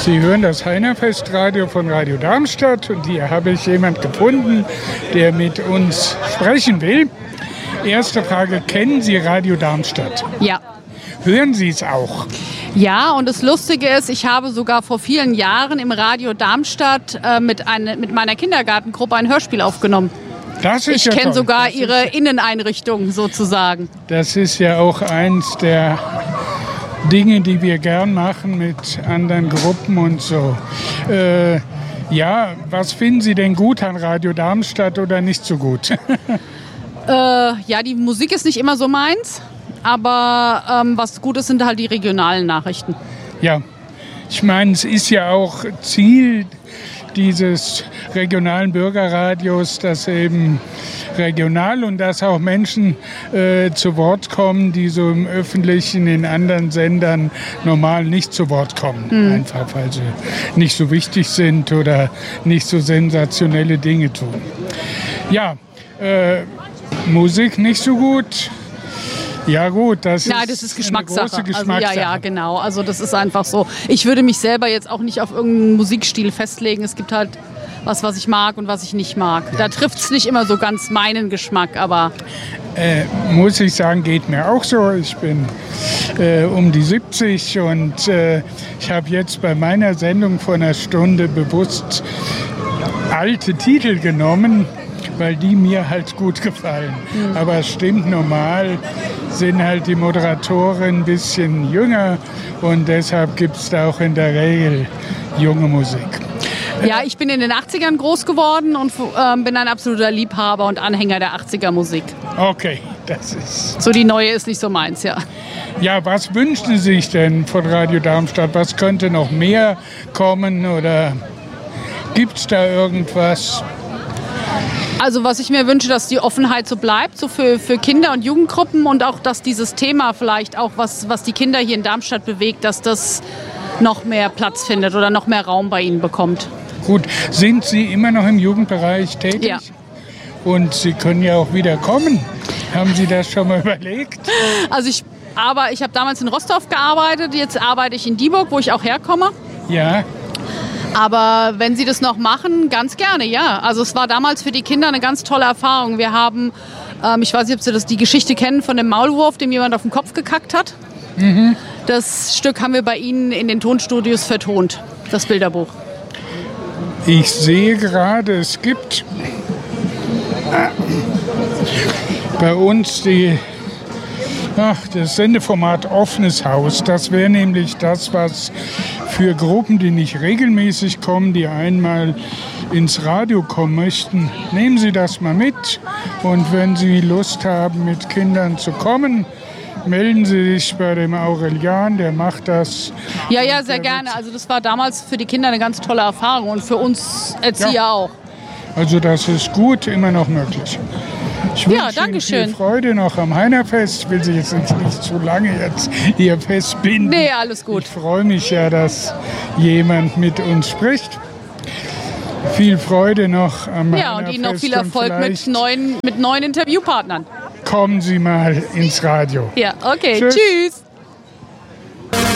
Sie hören das Heinerfestradio von Radio Darmstadt und hier habe ich jemanden gefunden, der mit uns sprechen will. Erste Frage, kennen Sie Radio Darmstadt? Ja. Hören Sie es auch? Ja, und das Lustige ist, ich habe sogar vor vielen Jahren im Radio Darmstadt mit meiner Kindergartengruppe ein Hörspiel aufgenommen. Das ist ich ja kenne toll. sogar Ihre Inneneinrichtung sozusagen. Das ist ja auch eins der Dinge, die wir gern machen mit anderen Gruppen und so. Ja, was finden Sie denn gut an Radio Darmstadt oder nicht so gut? Ja, die Musik ist nicht immer so meins, aber was gut ist, sind halt die regionalen Nachrichten. Ja, ich meine, es ist ja auch Ziel dieses regionalen Bürgerradios, dass eben regional und dass auch Menschen zu Wort kommen, die so im Öffentlichen in anderen Sendern normal nicht zu Wort kommen. Einfach weil sie nicht so wichtig sind oder nicht so sensationelle Dinge tun. Ja, Musik nicht so gut. Ja gut, das ist Geschmackssache. Eine große Geschmackssache. Also, ja, genau. Also das ist einfach so. Ich würde mich selber jetzt auch nicht auf irgendeinen Musikstil festlegen. Es gibt halt was ich mag und was ich nicht mag. Da trifft es nicht immer so ganz meinen Geschmack, aber... Muss ich sagen, geht mir auch so. Ich bin um die 70 und ich habe jetzt bei meiner Sendung vor einer Stunde bewusst alte Titel genommen, weil die mir halt gut gefallen. Aber es stimmt, normal sind halt die Moderatoren ein bisschen jünger und deshalb gibt es da auch in der Regel junge Musik. Ja, ich bin in den 80ern groß geworden und bin ein absoluter Liebhaber und Anhänger der 80er Musik. Okay, das ist... So die neue ist nicht so meins, ja. Ja, was wünschen Sie sich denn von Radio Darmstadt? Was könnte noch mehr kommen oder gibt es da irgendwas? Also was ich mir wünsche, dass die Offenheit so bleibt, so für Kinder- und Jugendgruppen und auch, dass dieses Thema vielleicht auch, was die Kinder hier in Darmstadt bewegt, dass das noch mehr Platz findet oder noch mehr Raum bei ihnen bekommt. Gut, sind Sie immer noch im Jugendbereich tätig? Ja. Und Sie können ja auch wieder kommen. Haben Sie das schon mal überlegt? Also ich habe damals in Rostorf gearbeitet, jetzt arbeite ich in Dieburg, wo ich auch herkomme. Ja. Aber wenn Sie das noch machen, ganz gerne, ja. Also es war damals für die Kinder eine ganz tolle Erfahrung. Wir haben, ich weiß nicht, ob Sie die Geschichte kennen von dem Maulwurf, dem jemand auf den Kopf gekackt hat. Mhm. Das Stück haben wir bei Ihnen in den Tonstudios vertont, das Bilderbuch. Ich sehe gerade, es gibt bei uns das Sendeformat Offenes Haus. Das wäre nämlich das, was für Gruppen, die nicht regelmäßig kommen, die einmal ins Radio kommen möchten, nehmen Sie das mal mit. Und wenn Sie Lust haben, mit Kindern zu kommen, melden Sie sich bei dem Aurelian, der macht das. Ja, sehr gerne. Also das war damals für die Kinder eine ganz tolle Erfahrung und für uns Erzieher auch. Also das ist gut, immer noch möglich. Ich wünsche Ihnen viel Freude noch am Heinerfest. Ich will Sie jetzt nicht zu lange jetzt hier festbinden. Nee, alles gut. Ich freue mich ja, dass jemand mit uns spricht. Viel Freude noch am Heinerfest. Ja, und Ihnen noch viel Erfolg mit neuen Interviewpartnern. Kommen Sie mal ins Radio. Ja, okay. Tschüss.